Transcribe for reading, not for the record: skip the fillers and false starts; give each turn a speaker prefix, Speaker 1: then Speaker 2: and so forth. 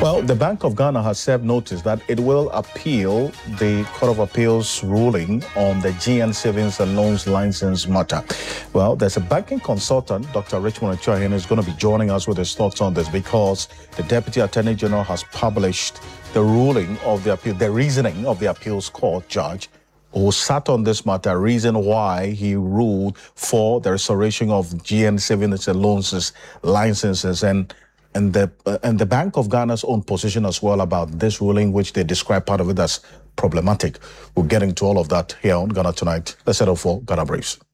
Speaker 1: Well, the Bank of Ghana has served notice that it will appeal the Court of Appeal's ruling on the GN Savings and Loans license matter. Well, there's a banking consultant, Dr. Richmond Achuahin, is going to be joining us with his thoughts on this because the Deputy Attorney General has published the ruling of the appeal, the reasoning of the appeals court judge who sat on this matter, reason why he ruled for the restoration of GN Savings and Loans licenses and the Bank of Ghana's own position as well about this ruling, which they describe part of it as problematic. We're getting to all of that here on Ghana Tonight. Let's settle for Ghana Briefs.